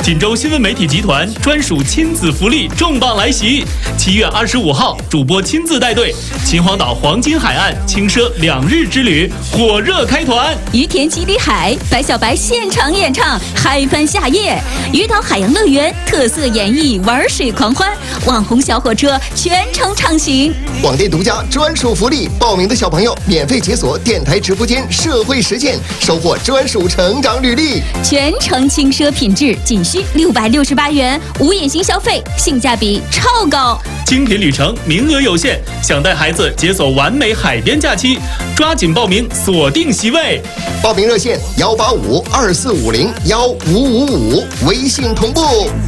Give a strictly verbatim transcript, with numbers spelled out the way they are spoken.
锦州新闻媒体集团专属亲子福利重磅来袭！七月二十五号，主播亲自带队，秦皇岛黄金海岸轻奢两日之旅火热开团。 于田基里海，白小白现场演唱，嗨翻夏夜；鱼岛海洋乐园特色演绎玩水狂欢，网红小火车全程畅行。 广电独家专属福利，报名的小朋友免费解锁电台直播间社会实践，收获专属成长履历。 全程轻奢品质，仅需六百六十八元，无隐形消费，性价比超高。 精品旅程名额有限，想带孩子解锁完美海边假期，抓紧报名，锁定席位。 报名热线：幺八五二四五零幺五五五，微信同步。